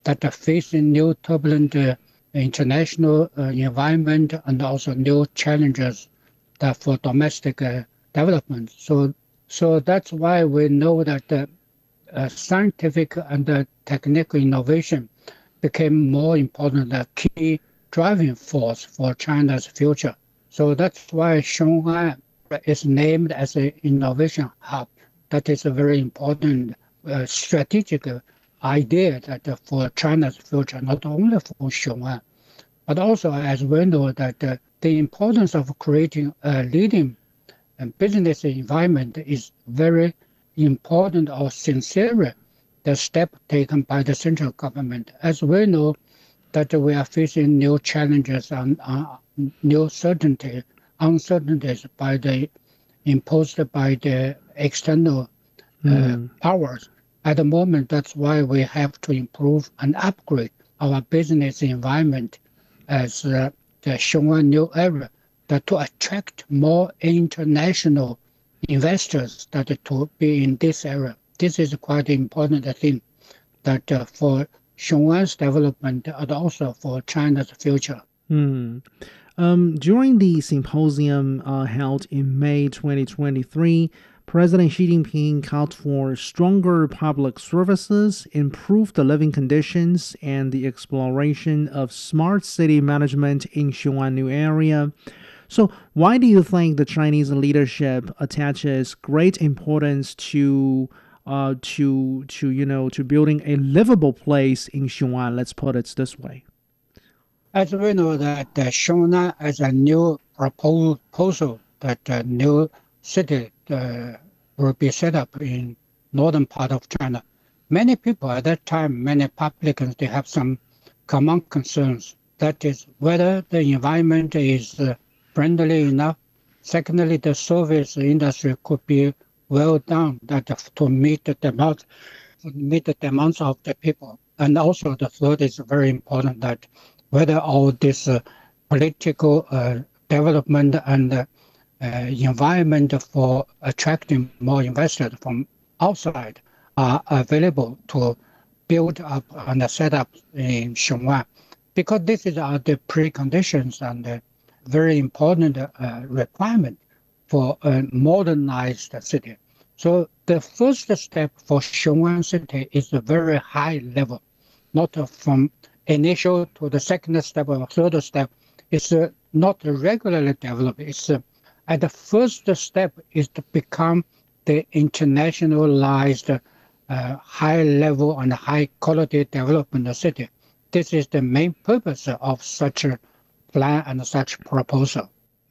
that are facing new turbulent international environment and also new challenges that for domestic development. So that's why we know that scientific and technical innovation became more important, a key driving force for China's future. So that's why Xiong'an is named as an innovation hub. That is a very important strategic idea that for China's future, not only for Xiong'an, but also as we know that the importance of creating a leading business environment is very important or sincere the step taken by the central government. As we know that we are facing new challenges and new uncertainties by the imposed by the external powers. At the moment, that's why we have to improve and upgrade our business environment as the Xiong'an New Era that to attract more international investors that to be in this area. This is quite important thing that for Xiong'an's development and also for China's future. During the symposium held in May 2023, President Xi Jinping called for stronger public services, improved living conditions, and the exploration of smart city management in Xiong'an New Area. So, why do you think the Chinese leadership attaches great importance to building a livable place in Xiong'an? Let's put it this way. As we know that Xiong'an as a new proposal that a new city will be set up in northern part of China. Many people at that time, many publicans, they have some common concerns. That is whether the environment is friendly enough. Secondly, the service industry could be well done that to meet the demands of the people. And also the third is very important that whether all this political development and environment for attracting more investors from outside are available to build up and set up in Xiong'an. Because this is the preconditions and very important requirement for a modernized city. So the first step for Xiong'an city is a very high level, not from initial to the second step or third step. It's not regularly developed. It's at the first step is to become the internationalized high level and high quality development city. This is the main purpose of such a plan and such proposal.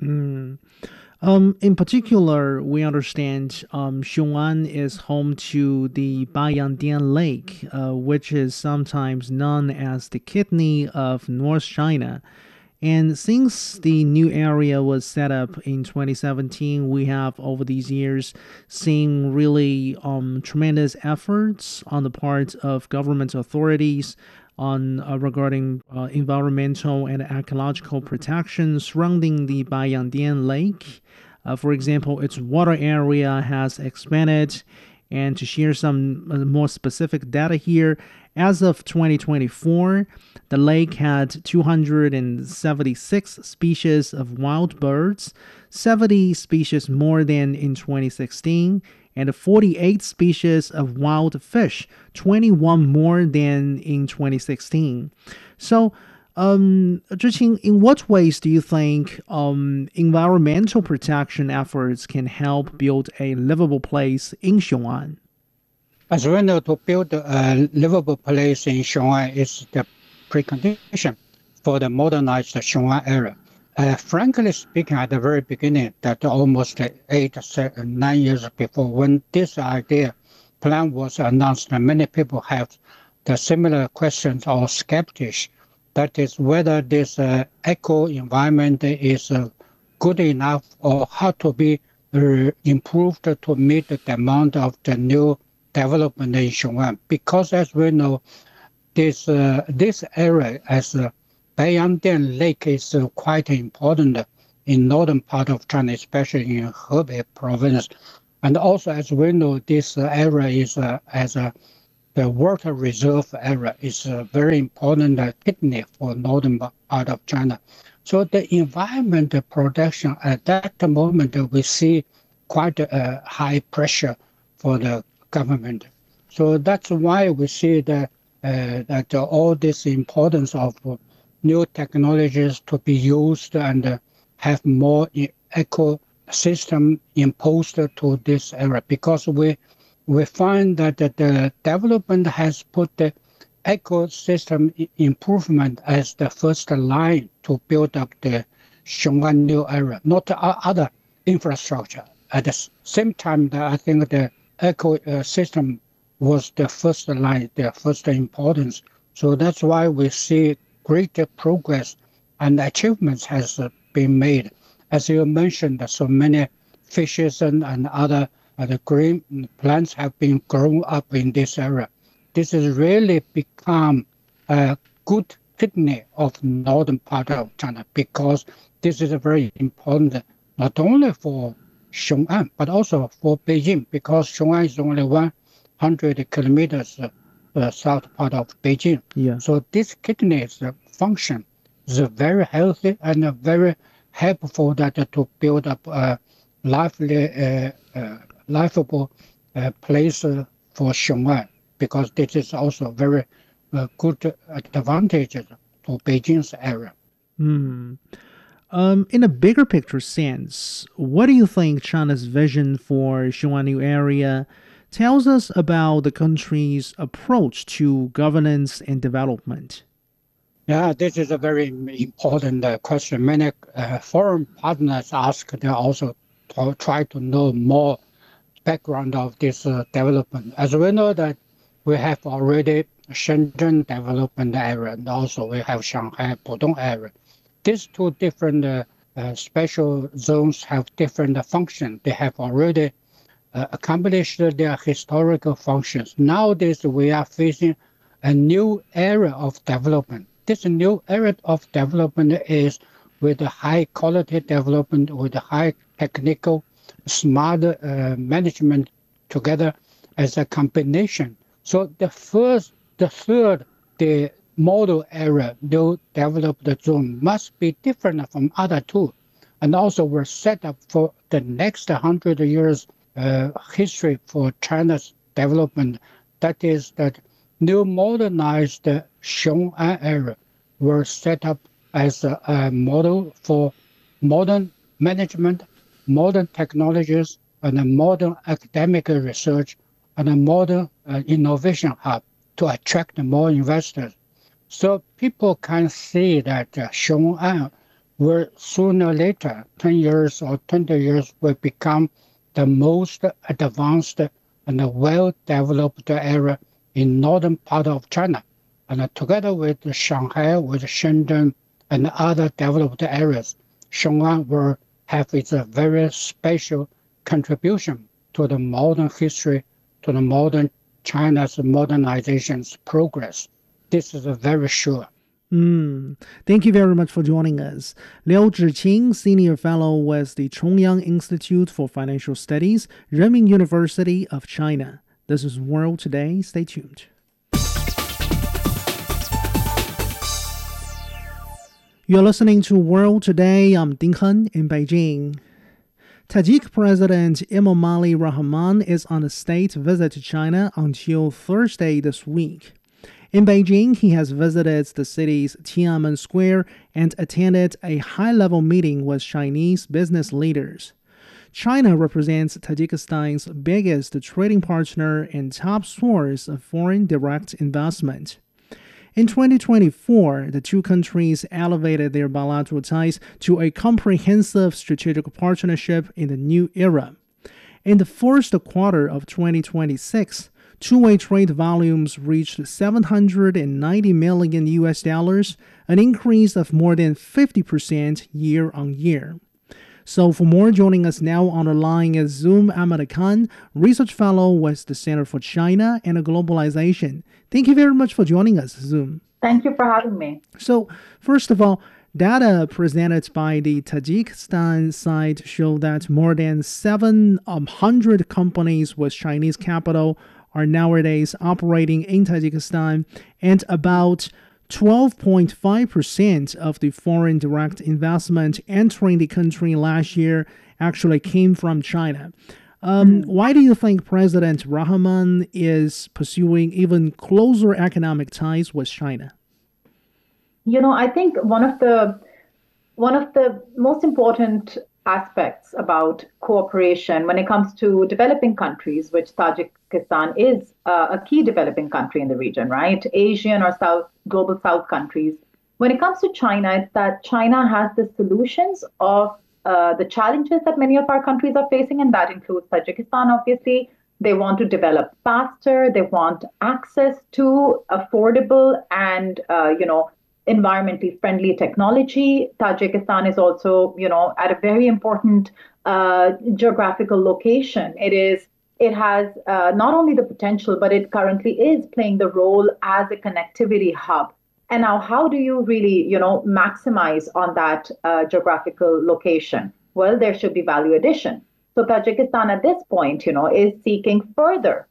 In particular, we understand Xiong'an is home to the Baiyangdian Lake, which is sometimes known as the kidney of North China. And since the new area was set up in 2017, we have over these years seen really tremendous efforts on the part of government authorities on regarding environmental and ecological protection surrounding the Baiyangdian Lake. For example, its water area has expanded. And to share some more specific data here, as of 2024, the lake had 276 species of wild birds, 70 species more than in 2016, and 48 species of wild fish, 21 more than in 2016. So, Zhiqing, in what ways do you think environmental protection efforts can help build a livable place in Xiong'an? As we know, to build a livable place in Xiong'an is the precondition for the modernized Xiong'an area. Frankly speaking, at the very beginning, that almost 9 years before, when this idea plan was announced, many people have the similar questions or skeptics. That is whether this eco environment is good enough or how to be improved to meet the demand of the new development in Xiong'an. Because as we know, this area as Baiyangdian Lake is quite important in northern part of China, especially in Hebei province. And also, as we know, this area is as a the water reserve area is a very important kidney for northern part of China. So the environment protection at that moment, we see quite a high pressure for the government. So that's why we see that all this importance of new technologies to be used and have more ecosystem imposed to this area, because we find that the development has put the ecosystem improvement as the first line to build up the Xiong'an new area, not other infrastructure. At the same time, I think the ecosystem was the first line, the first importance. So that's why we see greater progress and achievements has been made. As you mentioned, so many fishes and other the green plants have been grown up in this area. This has really become a good kidney of northern part of China, because this is very important not only for Xiong'an but also for Beijing, because Xiong'an is only 100 kilometers south part of Beijing. Yeah. So this kidney's function is very healthy and very helpful to build up a livable place for Xiong'an, because this is also very good advantage to Beijing's area. In a bigger picture sense, what do you think China's vision for Xiong'an New Area tells us about the country's approach to governance and development? Yeah, this is a very important question. Many foreign partners ask, they also try to know more background of this development. As we know that we have already Shenzhen development area, and also we have Shanghai Pudong area. These two different special zones have different functions. They have already accomplished their historical functions. Nowadays, we are facing a new era of development. This new area of development is with a high quality development, with a high technical, smart management together as a combination. So the third, the model area, new developed zone must be different from other two, and also we're set up for the next 100 years history for China's development. That is that new modernized Xiong'an area were set up as a model for modern management, modern technologies, and a modern academic research, and a modern innovation hub to attract more investors. So people can see that Xiong'an will sooner or later, 10 years or 20 years, will become the most advanced and well-developed area in northern part of China. And together with Shanghai, with Shenzhen, and other developed areas, Xiong'an will have its very special contribution to the modern history, to the modern China's modernization's progress. This is very sure. Thank you very much for joining us. Liu Zhiqing, Senior Fellow with the Chongyang Institute for Financial Studies, Renmin University of China. This is World Today. Stay tuned. You're listening to World Today. I'm Ding Hen in Beijing. Tajik President Emomali Rahman is on a state visit to China until Thursday this week. In Beijing, he has visited the city's Tiananmen Square and attended a high-level meeting with Chinese business leaders. China represents Tajikistan's biggest trading partner and top source of foreign direct investment. In 2024, the two countries elevated their bilateral ties to a comprehensive strategic partnership in the new era. In the first quarter of 2026, two-way trade volumes reached $790 million, an increase of more than 50% year-on-year. So for more, joining us now on the line is Zoom Ahmad Khan, Research Fellow with the Center for China and Globalization. Thank you very much for joining us, Zoom. Thank you for having me. So, first of all, data presented by the Tajikistan side show that more than 700 companies with Chinese capital are nowadays operating in Tajikistan, and about 12.5% of the foreign direct investment entering the country last year actually came from China. Why do you think President Rahman is pursuing even closer economic ties with China? I think one of the most important aspects about cooperation when it comes to developing countries, which Tajikistan is a key developing country in the region, right? Asian or global South countries. When it comes to China, it's that China has the solutions of the challenges that many of our countries are facing, and that includes Tajikistan, obviously. They want to develop faster. They want access to affordable and, environmentally friendly technology. Tajikistan is also, at a very important geographical location. It has not only the potential, but it currently is playing the role as a connectivity hub. And now, how do you really, maximize on that geographical location? Well, there should be value addition. So Tajikistan at this point, is seeking further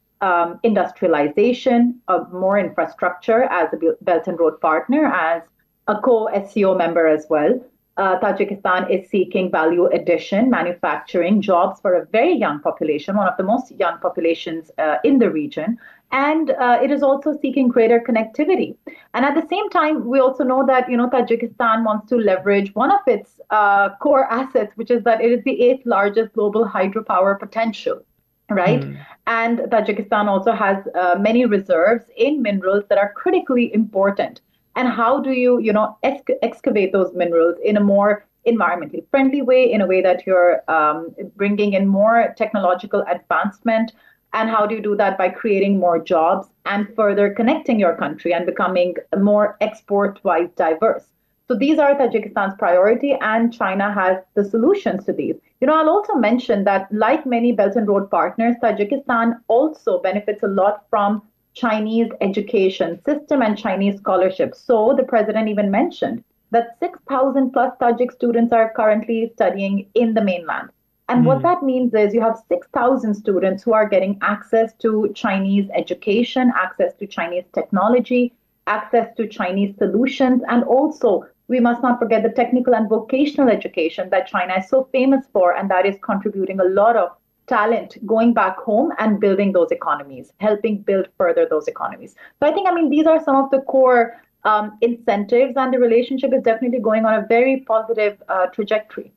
industrialization of more infrastructure as a Belt and Road partner, as a co-SCO member as well. Tajikistan is seeking value addition, manufacturing, jobs for a very young population, one of the most young populations in the region. And it is also seeking greater connectivity. And at the same time, we also know that, Tajikistan wants to leverage one of its core assets, which is that it is the eighth largest global hydropower potential. Right. And Tajikistan also has many reserves in minerals that are critically important. And how do you, excavate those minerals in a more environmentally friendly way, in a way that you're bringing in more technological advancement? And how do you do that? By creating more jobs and further connecting your country and becoming more export-wise diverse. So these are Tajikistan's priority, and China has the solutions to these. I'll also mention that, like many Belt and Road partners, Tajikistan also benefits a lot from Chinese education system and Chinese scholarships. So the president even mentioned that 6,000 plus Tajik students are currently studying in the mainland. And what that means is you have 6,000 students who are getting access to Chinese education, access to Chinese technology, access to Chinese solutions, and also we must not forget the technical and vocational education that China is so famous for, and that is contributing a lot of talent going back home and building those economies, helping build further those economies. So I think, these are some of the core incentives, and the relationship is definitely going on a very positive trajectory.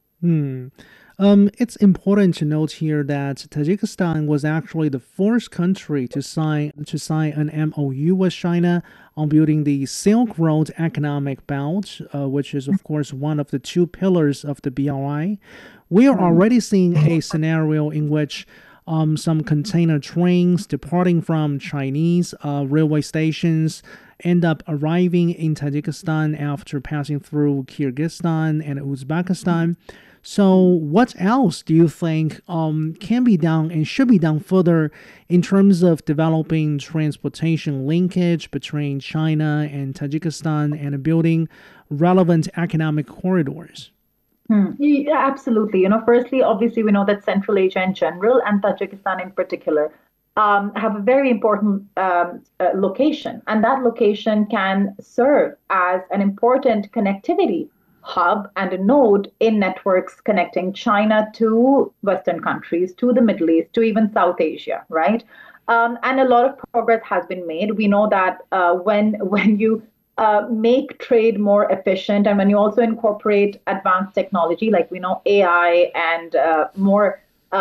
It's important to note here that Tajikistan was actually the first country to sign an MOU with China on building the Silk Road Economic Belt, which is, of course, one of the two pillars of the BRI. We are already seeing a scenario in which some container trains departing from Chinese railway stations end up arriving in Tajikistan after passing through Kyrgyzstan and Uzbekistan. So what else do you think can be done and should be done further in terms of developing transportation linkage between China and Tajikistan and building relevant economic corridors? Yeah, absolutely. Firstly, obviously, we know that Central Asia in general and Tajikistan in particular have a very important location. And that location can serve as an important connectivity hub and a node in networks connecting China to Western countries, to the Middle East, to even South Asia, right? And a lot of progress has been made. We know that when you make trade more efficient, and when you also incorporate advanced technology, like we know AI and more,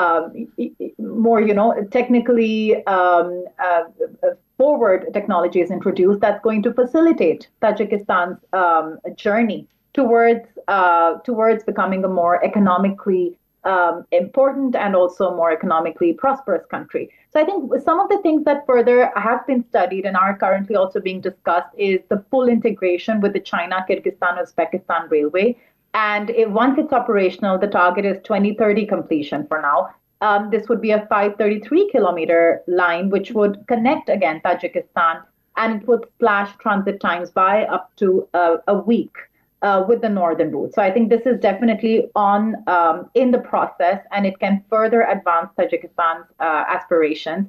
technically forward technology is introduced, that's going to facilitate Tajikistan's journey towards becoming a more economically important and also more economically prosperous country. So I think some of the things that further have been studied and are currently also being discussed is the full integration with the China, Kyrgyzstan, Uzbekistan railway. And once it's operational, the target is 2030 completion for now. This would be a 533-kilometer line, which would connect again Tajikistan, and it would slash transit times by up to a week. With the northern route. So I think this is definitely in the process, and it can further advance Tajikistan's aspirations.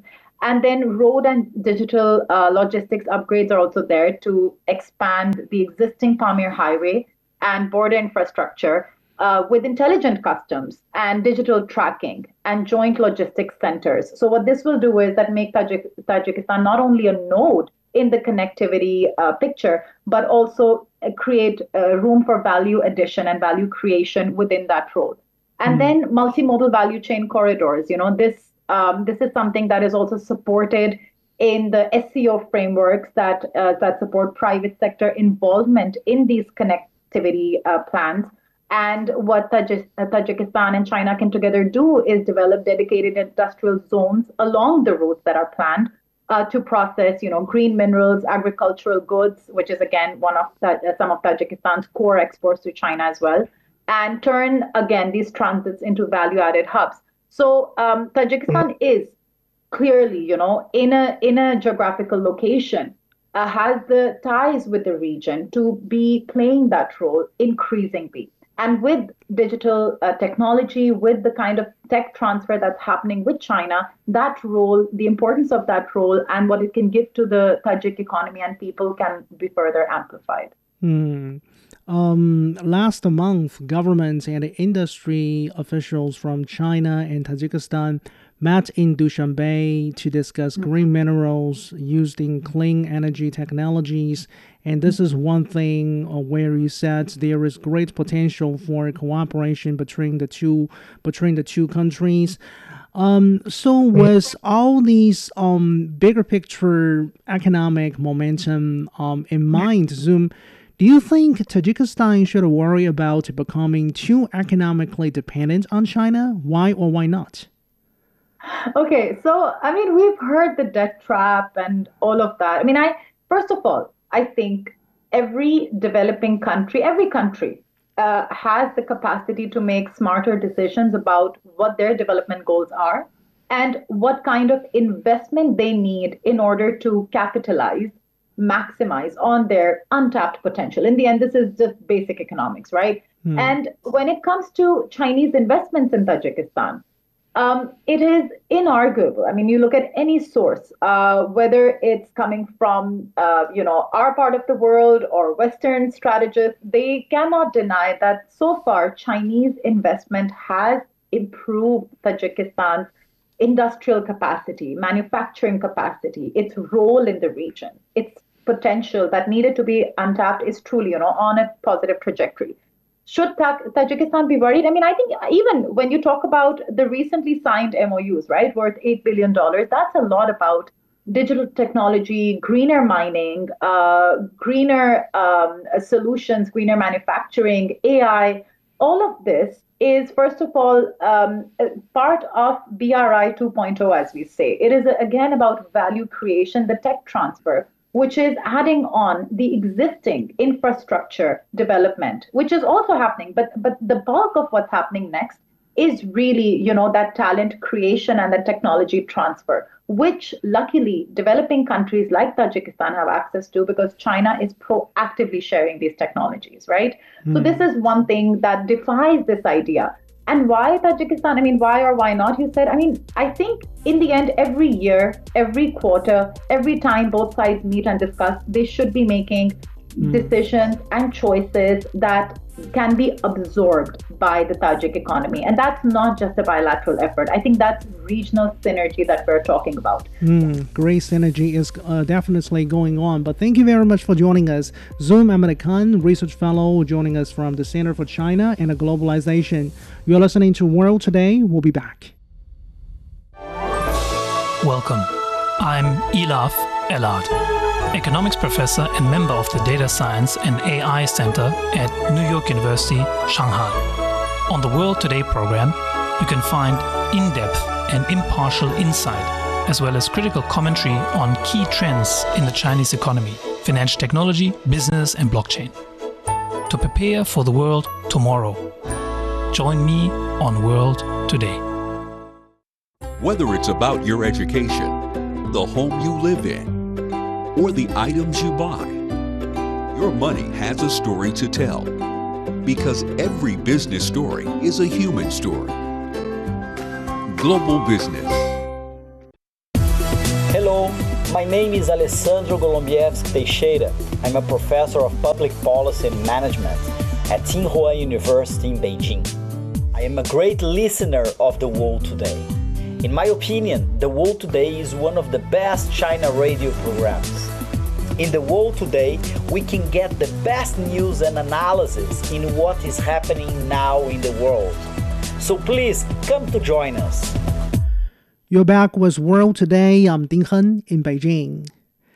And then road and digital logistics upgrades are also there to expand the existing Pamir Highway and border infrastructure with intelligent customs and digital tracking and joint logistics centers. So what this will do is that make Tajikistan not only a node in the connectivity picture, but also create room for value addition and value creation within that road. And then multimodal value chain corridors. This is something that is also supported in the SCO frameworks that support private sector involvement in these connectivity plans. And what Tajikistan and China can together do is develop dedicated industrial zones along the routes that are planned to process, green minerals, agricultural goods, which is again one of some of Tajikistan's core exports to China as well, and turn again these transits into value-added hubs. So Tajikistan is clearly, in a geographical location, has the ties with the region to be playing that role increasingly. And with digital technology, with the kind of tech transfer that's happening with China, that role, the importance of that role and what it can give to the Tajik economy and people can be further amplified. Last month, government and industry officials from China and Tajikistan met in Dushanbe to discuss green minerals used in clean energy technologies. And this is one thing where you said there is great potential for cooperation between the two countries. So with all these bigger picture economic momentum in mind, Zoom, do you think Tajikistan should worry about becoming too economically dependent on China? Why or why not? Okay, so we've heard the debt trap and all of that. First of all, I think every developing country, every country has the capacity to make smarter decisions about what their development goals are and what kind of investment they need in order to capitalize, maximize on their untapped potential. In the end, this is just basic economics, right? And when it comes to Chinese investments in Tajikistan, it is inarguable. You look at any source, whether it's coming from, our part of the world or Western strategists, they cannot deny that so far Chinese investment has improved Tajikistan's industrial capacity, manufacturing capacity, its role in the region, its potential that needed to be untapped is truly, on a positive trajectory. Should Tajikistan be worried? I think even when you talk about the recently signed MOUs, right, worth $8 billion, that's a lot about digital technology, greener mining, greener solutions, greener manufacturing, AI. All of this is, first of all, part of BRI 2.0, as we say. It is, again, about value creation, the tech transfer, which is adding on the existing infrastructure development, which is also happening. But the bulk of what's happening next is really, that talent creation and the technology transfer, which luckily developing countries like Tajikistan have access to because China is proactively sharing these technologies, right? So this is one thing that defies this idea. And why Tajikistan? Why or why not, you said? I think in the end, every year, every quarter, every time both sides meet and discuss, they should be making decisions and choices that can be absorbed by the Tajik economy. And that's not just a bilateral effort. I think that's regional synergy that we're talking about. Great synergy is definitely going on. But thank you very much for joining us. Zoom Ahmed Khan, research fellow, joining us from the Center for China and Globalization. You're listening to World Today. We'll be back. Welcome. I'm Elaf Elad, economics professor and member of the Data Science and AI Center at New York University, Shanghai. On the World Today program, you can find in-depth and impartial insight, as well as critical commentary on key trends in the Chinese economy, financial technology, business, and blockchain. To prepare for the world tomorrow, join me on World Today. Whether it's about your education, the home you live in, or the items you buy, your money has a story to tell. Because every business story is a human story. Global Business. My name is Alessandro Golombieski Teixeira. I'm a professor of public policy and management at Tsinghua University in Beijing. I am a great listener of The World Today. In my opinion, The World Today is one of the best China radio programs. In The World Today, we can get the best news and analysis in what is happening now in the world. So please come to join us. You're back with World Today. I'm Ding Hen in Beijing.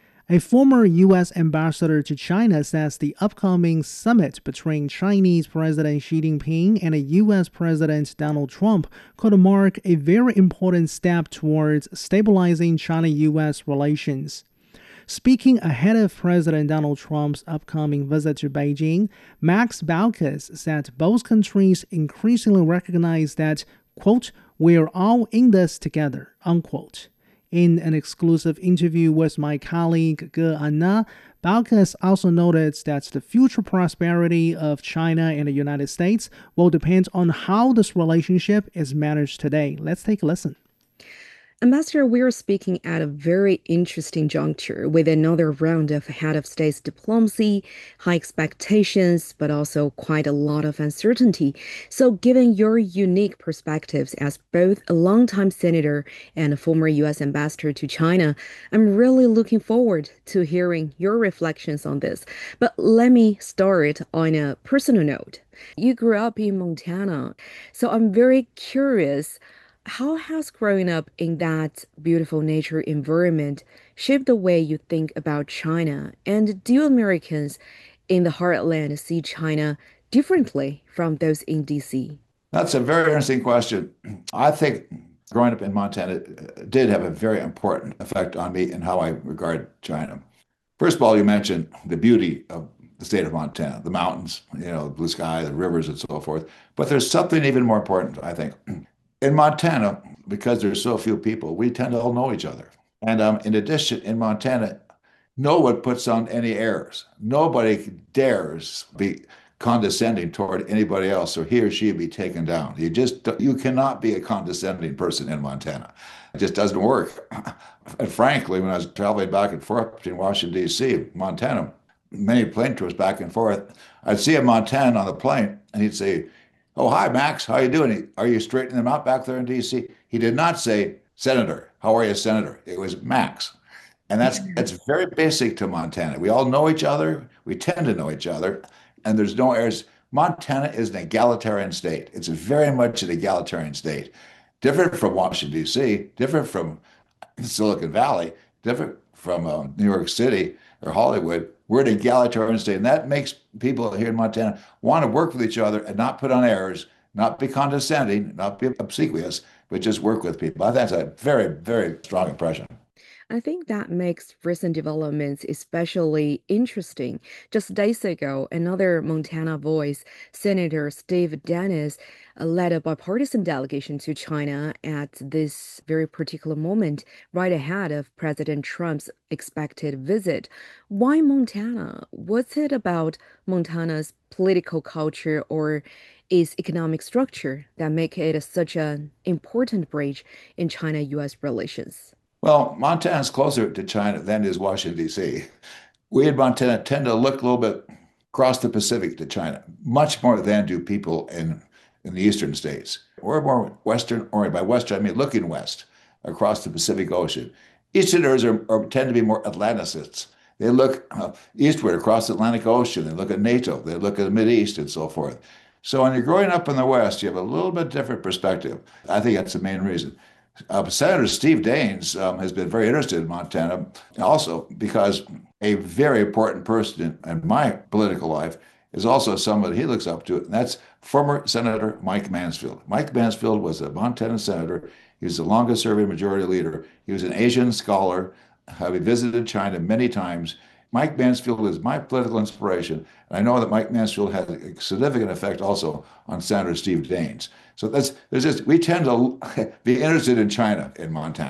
A former U.S. ambassador to China says the upcoming summit between Chinese President Xi Jinping and U.S. President Donald Trump could mark a very important step towards stabilizing China-U.S. relations. Speaking ahead of President Donald Trump's upcoming visit to Beijing, Max Baucus said both countries increasingly recognize that, quote, "we're all in this together," unquote. In an exclusive interview with my colleague Ge Anna, Baucus also noted that the future prosperity of China and the United States will depend on how this relationship is managed today. Let's take a listen. Ambassador, we are speaking at a very interesting juncture with another round of head of state's diplomacy, high expectations, but also quite a lot of uncertainty. So given your unique perspectives as both a longtime senator and a former U.S. ambassador to China, I'm really looking forward to hearing your reflections on this. But let me start on a personal note. You grew up in Montana, so I'm very curious. How has growing up in that beautiful nature environment shaped the way you think about China? And do Americans in the heartland see China differently from those in D.C.? That's a very interesting question. I think growing up in Montana did have a very important effect on me and how I regard China. First of all, you mentioned the beauty of the state of Montana, the mountains, the blue sky, the rivers, and so forth. But there's something even more important, I think. In Montana, because there's so few people, we tend to all know each other. And in addition, in Montana, no one puts on any airs. Nobody dares be condescending toward anybody else, or he or she be taken down. You cannot be a condescending person in Montana. It just doesn't work. And frankly, when I was traveling back and forth between Washington, D.C., Montana, many plane tours back and forth, I'd see a Montanan on the plane, and he'd say, "Oh, hi, Max. How you doing? Are you straightening them out back there in D.C.?" He did not say, "Senator, how are you, Senator?" It was Max. And that's very basic to Montana. We all know each other. We tend to know each other. And there's no airs. Montana is an egalitarian state. It's very much an egalitarian state. Different from Washington, D.C., different from Silicon Valley, different from New York City or Hollywood. We're an egalitarian state, and that makes people here in Montana want to work with each other and not put on airs, not be condescending, not be obsequious, but just work with people. I think that's a very, very strong impression. I think that makes recent developments especially interesting. Just days ago, another Montana voice, Senator Steve Dennis, led a bipartisan delegation to China at this very particular moment, right ahead of President Trump's expected visit. Why Montana? What's it about Montana's political culture or its economic structure that make it such an important bridge in China-U.S. relations? Well, Montana is closer to China than is Washington, D.C. We in Montana tend to look a little bit across the Pacific to China, much more than do people in the eastern states. We're more Western oriented. By Western, I mean looking west across the Pacific Ocean. Easterners tend to be more Atlanticists. They look eastward across the Atlantic Ocean. They look at NATO. They look at the Mideast and so forth. So when you're growing up in the West, you have a little bit different perspective. I think that's the main reason. Senator Steve Daines has been very interested in Montana, also because a very important person in my political life is also someone he looks up to, and that's former Senator Mike Mansfield. Mike Mansfield was a Montana senator. He was the longest-serving majority leader. He was an Asian scholar. He visited China many times. Mike Mansfield is my political inspiration, and I know that Mike Mansfield had a significant effect also on Senator Steve Daines. So we tend to be interested in China in Montana.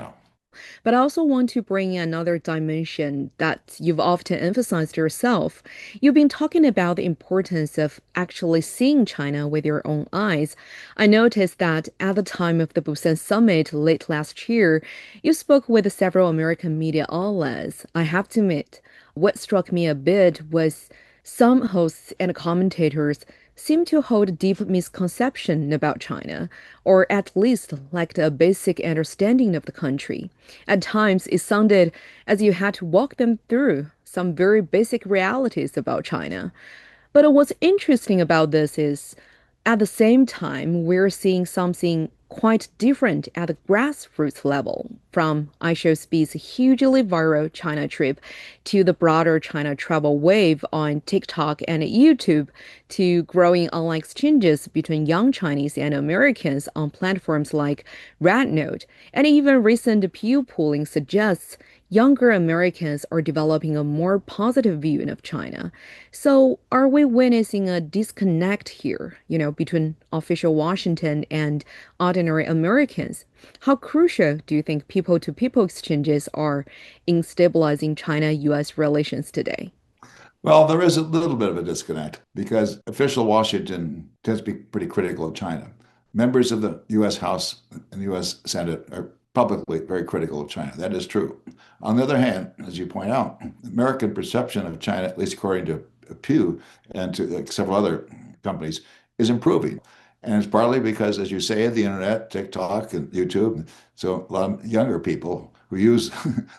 But I also want to bring in another dimension that you've often emphasized yourself. You've been talking about the importance of actually seeing China with your own eyes. I noticed that at the time of the Busan summit late last year, you spoke with several American media outlets. I have to admit, what struck me a bit was some hosts and commentators seem to hold a deep misconception about China, or at least lacked a basic understanding of the country. At times, it sounded as you had to walk them through some very basic realities about China. But what's interesting about this is at the same time, we're seeing something quite different at the grassroots level, from iShowSpeed's hugely viral China trip to the broader China travel wave on TikTok and YouTube to growing online exchanges between young Chinese and Americans on platforms like Radnote. And even recent Pew polling suggests younger Americans are developing a more positive view of China. So, are we witnessing a disconnect here, between official Washington and ordinary Americans? How crucial do you think people to people exchanges are in stabilizing China US relations today? Well, there is a little bit of a disconnect because official Washington tends to be pretty critical of China. Members of the U.S. House and the U.S. Senate are publicly very critical of China. That is true. On the other hand, as you point out, American perception of China, at least according to Pew and to several other companies, is improving. And it's partly because, as you say, the internet, TikTok, and YouTube. So a lot of younger people who use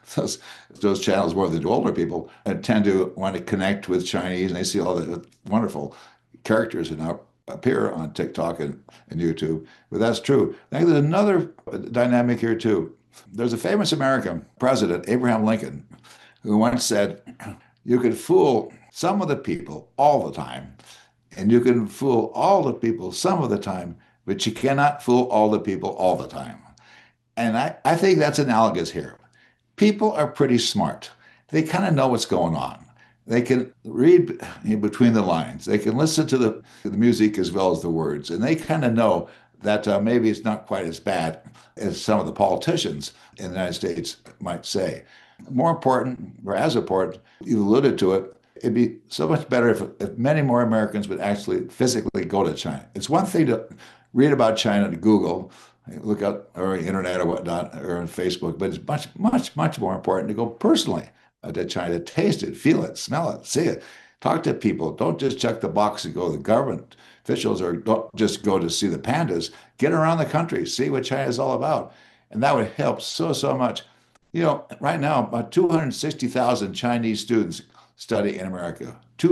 those channels more than older people tend to want to connect with Chinese, and they see all the wonderful characters that now appear on TikTok and YouTube. But that's true. I think there's another dynamic here, too. There's a famous American president, Abraham Lincoln, who once said, you can fool some of the people all the time, and you can fool all the people some of the time, but you cannot fool all the people all the time. And I think that's analogous here. People are pretty smart. They kind of know what's going on. They can read between the lines. They can listen to the music as well as the words. And they kind of know that maybe it's not quite as bad as some of the politicians in the United States might say. More important, or as important, you alluded to it, it'd be so much better if many more Americans would actually physically go to China. It's one thing to read about China to Google, look up or internet or whatnot, or on Facebook, but it's much, much, much more important to go personally to China, taste it, feel it, smell it, see it, talk to people. Don't just check the box and go to the government officials, or don't just go to see the pandas. Get around the country, see what China is all about. And that would help so, so much. Right now, about 260,000 Chinese students study in America,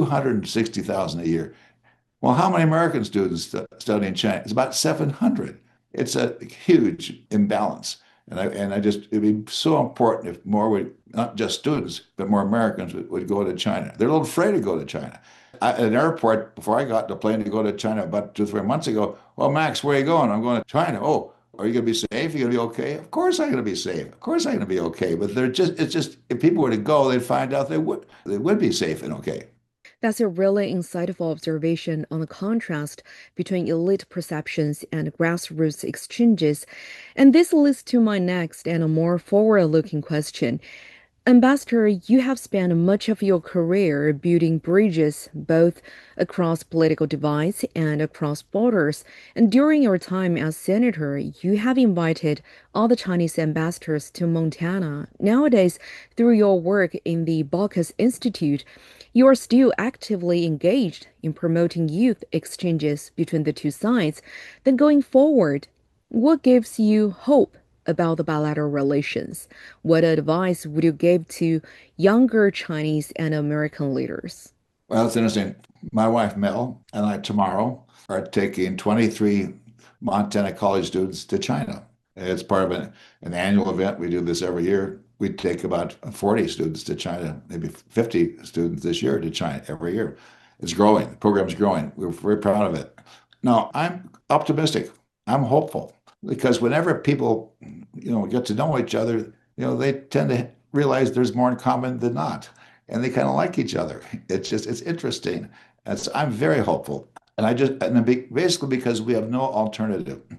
260,000 a year. Well, how many American students study in China? It's about 700. It's a huge imbalance. It'd be so important if more would, not just students, but more Americans would go to China. They're a little afraid to go to China. At an airport, before I got on the plane to go to China about 2-3 months ago, well, Max, where are you going? I'm going to China. Oh, are you going to be safe? Are you going to be okay? Of course I'm going to be safe. Of course I'm going to be okay. But it's just, if people were to go, they'd find out they would be safe and okay. That's a really insightful observation on the contrast between elite perceptions and grassroots exchanges. And this leads to my next and a more forward-looking question. Ambassador, you have spent much of your career building bridges both across political divides and across borders. And during your time as senator, you have invited all the Chinese ambassadors to Montana. Nowadays, through your work in the Baucus Institute, you are still actively engaged in promoting youth exchanges between the two sides. Then going forward, what gives you hope about the bilateral relations? What advice would you give to younger Chinese and American leaders? Well, it's interesting. My wife, Mel, and I tomorrow are taking 23 Montana college students to China. It's part of an annual event. We do this every year. We take about 40 students to China, maybe 50 students this year to China every year. It's growing. The program's growing. We're very proud of it. Now, I'm optimistic. I'm hopeful. Because whenever people, get to know each other, they tend to realize there's more in common than not, and they kind of like each other. It's interesting. And so I'm very hopeful, and basically because we have no alternative.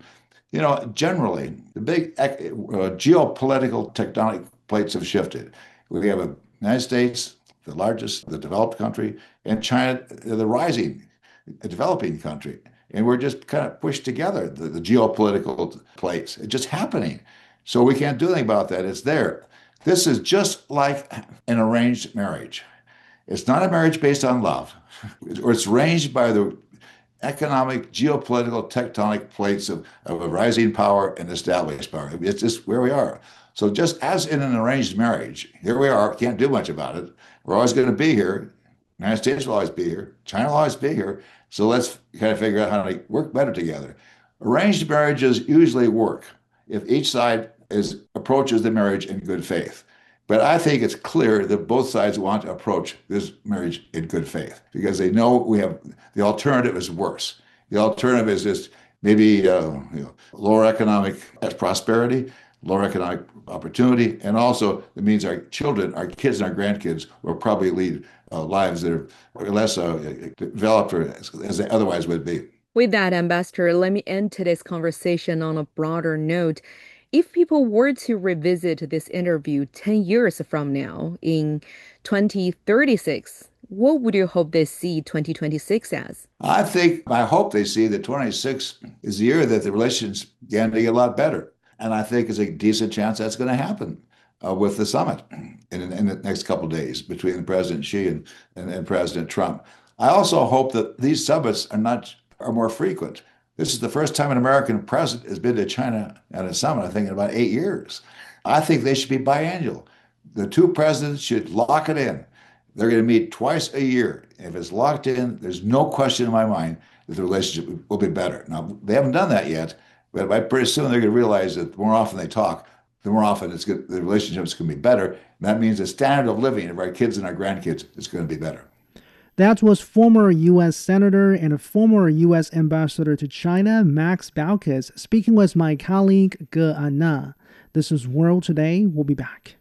Generally, the big geopolitical tectonic plates have shifted. We have the United States, the largest, the developed country, and China, the rising, developing country. And we're just kind of pushed together, the geopolitical plates. It's just happening. So we can't do anything about that. It's there. This is just like an arranged marriage. It's not a marriage based on love, or it's arranged by the economic, geopolitical, tectonic plates of a rising power and established power. It's just where we are. So just as in an arranged marriage, here we are, can't do much about it. We're always going to be here. The United States will always be here. China will always be here. So let's kind of figure out how to work better together. Arranged marriages usually work if each side approaches the marriage in good faith. But I think it's clear that both sides want to approach this marriage in good faith because they know the alternative is worse. The alternative is just maybe lower economic prosperity, lower economic opportunity, and also it means our children, our kids, and our grandkids will probably lead lives that are less developed as they otherwise would be. With that, Ambassador, let me end today's conversation on a broader note. If people were to revisit this interview 10 years from now, in 2036, what would you hope they see 2026 as? I hope they see that 26 is the year that the relations began to get a lot better. And I think there's a decent chance that's going to happen with the summit in the next couple of days between President Xi and President Trump. I also hope that these summits are more frequent. This is the first time an American president has been to China at a summit, I think, in about 8 years. I think they should be biannual. The two presidents should lock it in. They're going to meet twice a year. If it's locked in, there's no question in my mind that the relationship will be better. Now, they haven't done that yet, but pretty soon they're going to realize that the more often they talk, the more often the relationship is going to be better. And that means the standard of living of our kids and our grandkids is going to be better. That was former U.S. Senator and former U.S. Ambassador to China, Max Baucus, speaking with my colleague, Ge Anna. This is World Today. We'll be back.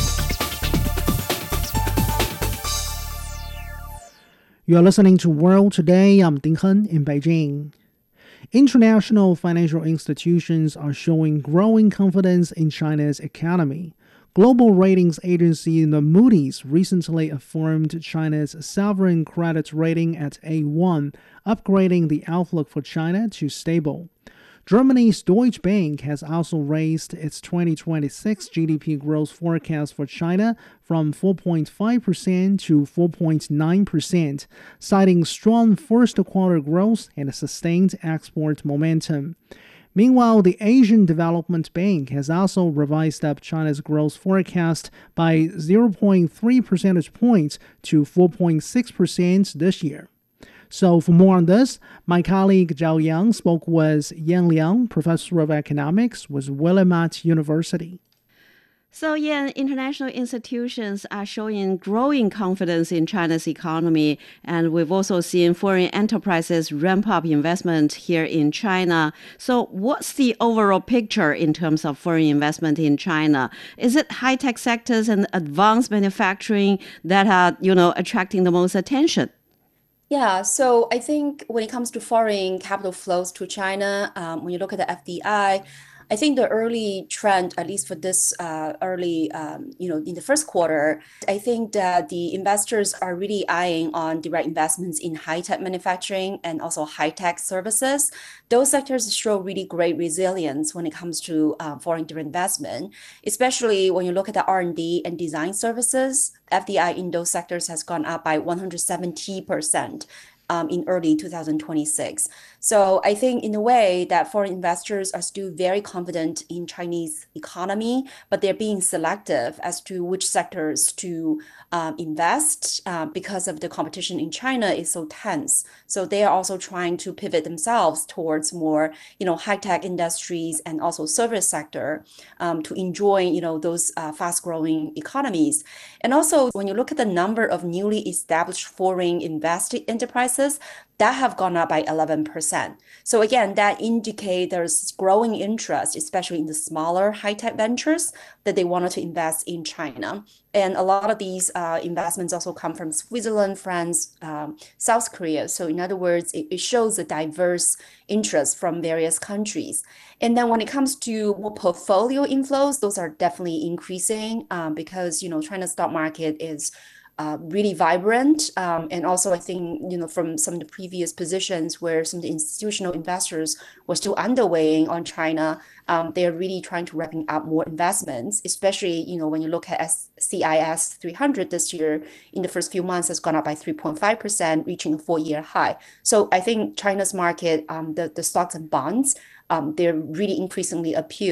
You are listening to World Today. I'm Ding Hen in Beijing. International financial institutions are showing growing confidence in China's economy. Global ratings agency Moody's recently affirmed China's sovereign credit rating at A1, upgrading the outlook for China to stable. Germany's Deutsche Bank has also raised its 2026 GDP growth forecast for China from 4.5% to 4.9%, citing strong first-quarter growth and sustained export momentum. Meanwhile, the Asian Development Bank has also revised up China's growth forecast by 0.3 percentage points to 4.6% this year. So for more on this, my colleague Zhao Yang spoke with Yan Liang, professor of economics with Willamette University. So, yeah, international institutions are showing growing confidence in China's economy, and we've also seen foreign enterprises ramp up investment here in China. So what's the overall picture in terms of foreign investment in China? Is it high-tech sectors and advanced manufacturing that are, attracting the most attention? Yeah, so I think when it comes to foreign capital flows to China, when you look at the FDI, I think the early trend, at least for this in the first quarter, I think that the investors are really eyeing on direct investments in high-tech manufacturing and also high-tech services. Those sectors show really great resilience when it comes to foreign direct investment, especially when you look at the R&D and design services. FDI in those sectors has gone up by 170%. In early 2026. So I think in a way that foreign investors are still very confident in Chinese economy, but they're being selective as to which sectors to invest because of the competition in China is so tense. So they are also trying to pivot themselves towards more, high-tech industries and also service sector to enjoy, those fast-growing economies. And also, when you look at the number of newly established foreign invested enterprises prices, that have gone up by 11%. So again, that indicates there's growing interest, especially in the smaller high-tech ventures, that they wanted to invest in China. And a lot of these investments also come from Switzerland, France, South Korea. So in other words, it shows a diverse interest from various countries. And then when it comes to more portfolio inflows, those are definitely increasing because, China's stock market is really vibrant. And also, I think, from some of the previous positions where some of the institutional investors were still underweighing on China, they're really trying to wrapping up more investments, especially, when you look at CIS 300 this year, in the first few months has gone up by 3.5%, reaching a 4-year high. So I think China's market, the stocks and bonds, they're really increasingly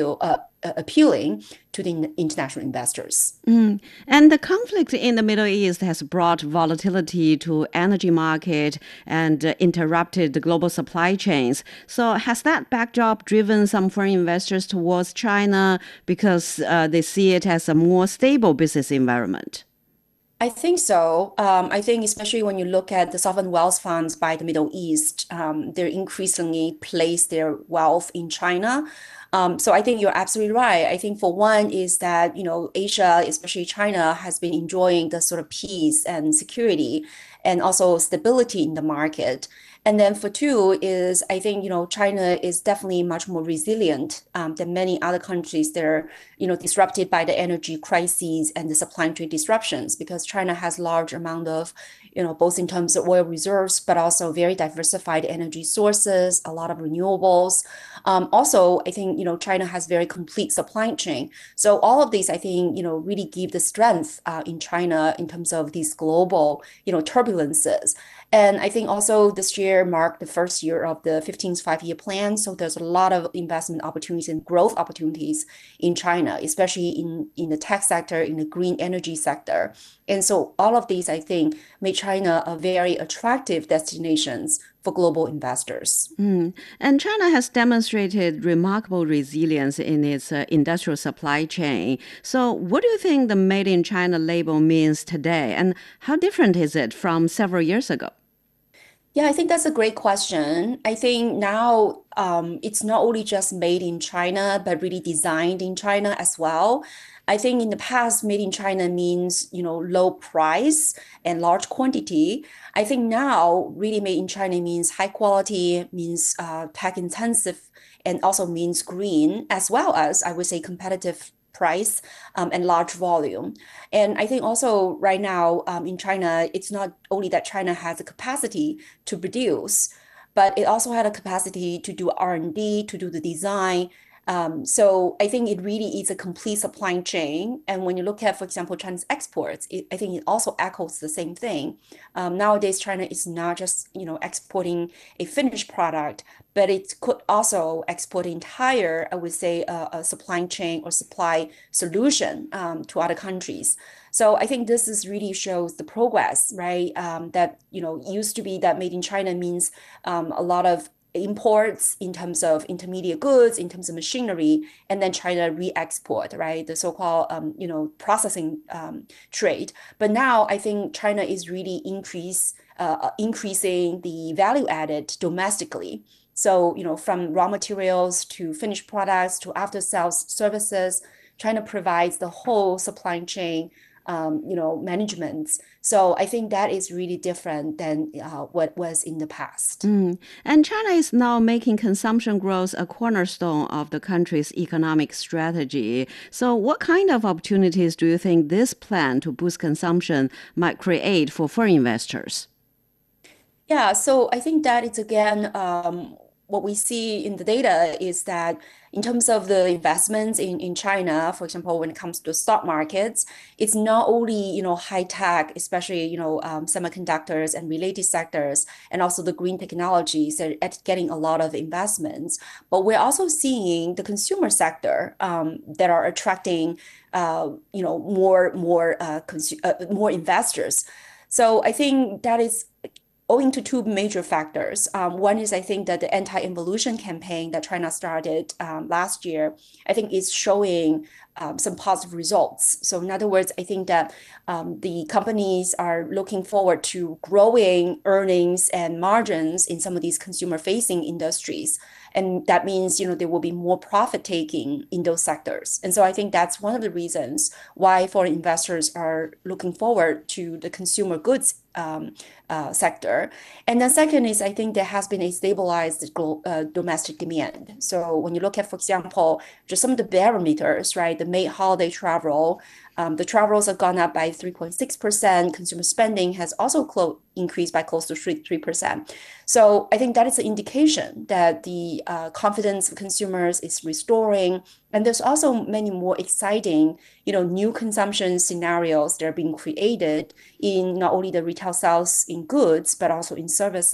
appealing to the international investors. And the conflict in the Middle East has brought volatility to energy market and interrupted the global supply chains. So has that backdrop driven some foreign investors towards China because they see it as a more stable business environment? I think so. I think especially when you look at the sovereign wealth funds by the Middle East, they're increasingly place their wealth in China. So I think you're absolutely right. I think for one is that, Asia, especially China, has been enjoying the sort of peace and security and also stability in the market. And then for two is, I think, China is definitely much more resilient than many other countries that are, disrupted by the energy crises and the supply chain disruptions, because China has large amount of, both in terms of oil reserves, but also very diversified energy sources, a lot of renewables. Also, I think, China has very complete supply chain. So all of these, I think, really give the strength in China in terms of these global, turbulences. And I think also this year marked the first year of the 15th five-year plan. So there's a lot of investment opportunities and growth opportunities in China, especially in the tech sector, in the green energy sector. And so all of these, I think, make China a very attractive destinations for global investors. And China has demonstrated remarkable resilience in its industrial supply chain. So what do you think the Made in China label means today? And how different is it from several years ago? Yeah, I think that's a great question. I think now it's not only just made in China, but really designed in China as well. I think in the past, made in China means, low price and large quantity. I think now really made in China means high quality, means tech intensive, and also means green, as well as, I would say, competitive price and large volume. And I think also right now in China, it's not only that China has the capacity to produce, but it also had a capacity to do R&D, to do the design. So I think it really is a complete supply chain. And when you look at, for example, China's exports, I think it also echoes the same thing. Nowadays, China is not just, exporting a finished product, but it could also export entire, I would say, a supply chain or supply solution to other countries. So I think this really shows the progress, right? That, used to be that made in China means a lot of imports in terms of intermediate goods, in terms of machinery, and then China re-export, right? The so-called, processing trade. But now I think China is really increasing the value added domestically. So, from raw materials to finished products to after sales services, China provides the whole supply chain management. So I think that is really different than what was in the past. And China is now making consumption growth a cornerstone of the country's economic strategy. So what kind of opportunities do you think this plan to boost consumption might create for foreign investors? Yeah, so I think that it's again, what we see in the data is that in terms of the investments in China, for example, when it comes to stock markets, it's not only, high tech, especially, semiconductors and related sectors, and also the green technologies that are getting a lot of investments. But we're also seeing the consumer sector that are attracting, more investors. So I think that is owing to two major factors. One is I think that the anti-involution campaign that China started last year, I think is showing some positive results. So in other words, I think that the companies are looking forward to growing earnings and margins in some of these consumer-facing industries. And that means, there will be more profit taking in those sectors. And so I think that's one of the reasons why foreign investors are looking forward to the consumer goods sector. And then second is I think there has been a stabilized domestic demand. So when you look at, for example, just some of the barometers, right, the May holiday travel, the travels have gone up by 3.6%. Consumer spending has also increased by close to 3%. So I think that is an indication that the confidence of consumers is restoring. And there's also many more exciting, new consumption scenarios that are being created in not only the retail sales in goods, but also in services.